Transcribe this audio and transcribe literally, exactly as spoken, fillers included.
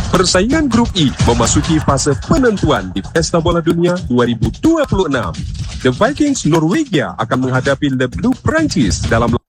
Persaingan Grup I memasuki fase penentuan di Pesta Bola Dunia dua ribu dua puluh enam. The Vikings Norwegia akan menghadapi Le Bleu Prancis dalam